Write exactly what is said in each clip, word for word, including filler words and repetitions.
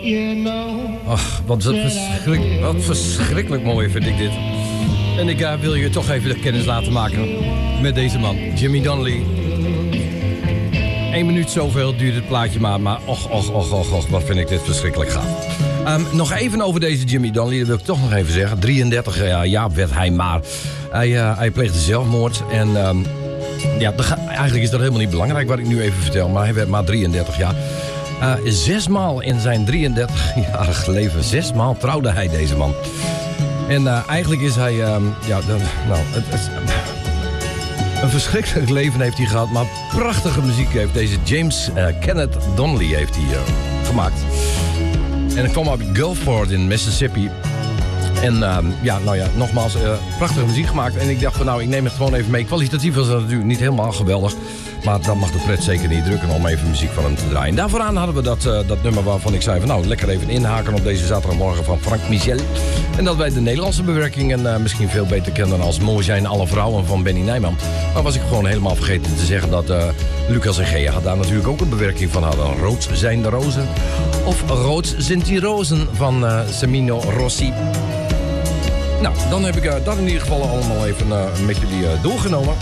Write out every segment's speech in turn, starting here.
Ach, wat, verschrik, wat verschrikkelijk mooi vind ik dit. En ik uh, wil je toch even de kennis laten maken met deze man, Jimmy Donnelly. Eén minuut zoveel duurt het plaatje maar, maar och, och, och, och, och, wat vind ik dit verschrikkelijk gaaf. Um, nog even over deze Jimmy Donnelly, dat wil ik toch nog even zeggen. drieëndertig uh, jaar werd hij maar. Hij, uh, hij pleegde zelfmoord en um, ja, ga, eigenlijk is dat helemaal niet belangrijk wat ik nu even vertel, maar hij werd maar drieëndertig jaar. Uh, zesmaal in zijn drieëndertig-jarig leven, zesmaal trouwde hij deze man. En uh, eigenlijk is hij, um, ja, de, nou, het, het, een verschrikkelijk leven heeft hij gehad, maar prachtige muziek heeft deze James uh, Kenneth Donnelly heeft hij, uh, gemaakt. En ik kwam uit Gulfport in Mississippi. En uh, ja, nou ja, nogmaals, uh, prachtige muziek gemaakt. En ik dacht van nou, ik neem het gewoon even mee. Kwalitatief was dat natuurlijk niet helemaal geweldig. Maar dan mag de pret zeker niet drukken om even muziek van hem te draaien. Daarvooraan hadden we dat, uh, dat nummer waarvan ik zei van nou, lekker even inhaken op deze zaterdagmorgen van Frank Michel. En dat wij de Nederlandse bewerking en uh, misschien veel beter kennen als Mooi zijn alle vrouwen van Benny Nijman. Maar was ik gewoon helemaal vergeten te zeggen dat uh, Lucas en Gea daar natuurlijk ook een bewerking van hadden. Rood zijn de rozen. Of Rood zijn die rozen van uh, Semino Rossi. Nou, dan heb ik uh, dat in ieder geval allemaal even uh, met jullie uh, doorgenomen.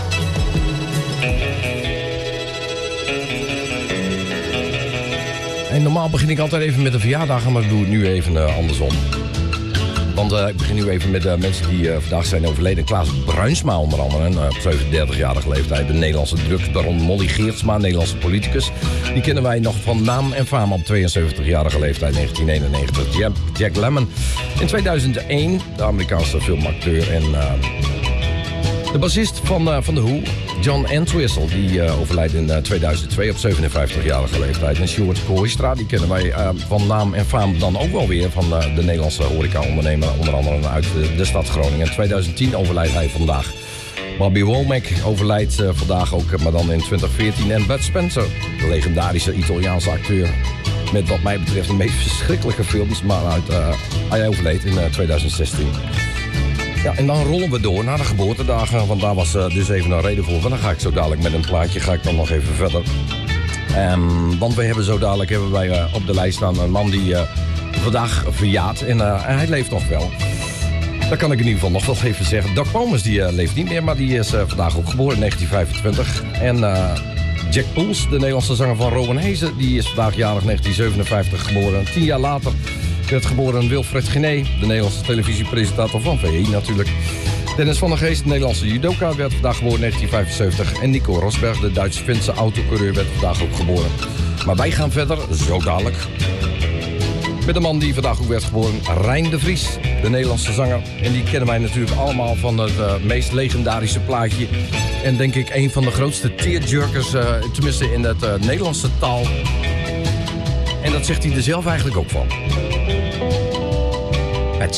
En normaal begin ik altijd even met de verjaardagen, maar ik doe het nu even uh, andersom. Want uh, ik begin nu even met uh, mensen die uh, vandaag zijn overleden. Klaas Bruinsma onder andere, uh, op zevenendertigjarige leeftijd. De Nederlandse drugsbaron Molly Geertsma, Nederlandse politicus. Die kennen wij nog van naam en faam op tweeënzeventigjarige leeftijd, negentien eenennegentig. Jack, Jack Lemmon. In tweeduizend één, de Amerikaanse filmacteur en uh, de bassist van, uh, van The Who, John Entwistle, die uh, overlijdt in uh, tweeduizend twee op zevenenvijftigjarige leeftijd. En Sjoerd Kooistra, die kennen wij uh, van naam en faam dan ook wel weer van uh, de Nederlandse horeca-ondernemer, onder andere uit de, de stad Groningen. In tweeduizend tien overlijdt hij vandaag. Bobby Womack overlijdt uh, vandaag ook, maar dan in twintig veertien. En Bud Spencer, de legendarische Italiaanse acteur, met wat mij betreft de meest verschrikkelijke films, maar uit, uh, hij overleed in uh, tweeduizend zestien. Ja, en dan rollen we door naar de geboortedagen, want daar was uh, dus even een reden voor. Want dan ga ik zo dadelijk met een plaatje, ga ik dan nog even verder. Um, want we hebben zo dadelijk hebben wij uh, op de lijst staan een man die uh, vandaag verjaart. En, uh, en hij leeft nog wel. Dat kan ik in ieder geval nog wel even zeggen. Doc Pomus die uh, leeft niet meer, maar die is uh, vandaag ook geboren in negentien vijfentwintig. En uh, Jack Poels, de Nederlandse zanger van Rowan Hezen, die is vandaag jarig negentien zevenenvijftig geboren. Tien jaar later werd geboren Wilfred Gené, de Nederlandse televisiepresentator van V I natuurlijk. Dennis van der Geest, de Nederlandse judoka, werd vandaag geboren negentien vijfenzeventig. En Nico Rosberg, de Duits-Finse autocoureur, werd vandaag ook geboren. Maar wij gaan verder, zo dadelijk, met de man die vandaag ook werd geboren, Rijn de Vries, de Nederlandse zanger. En die kennen wij natuurlijk allemaal van het uh, meest legendarische plaatje. En denk ik een van de grootste tearjerkers, uh, tenminste in het uh, Nederlandse taal. En dat zegt hij er zelf eigenlijk ook van.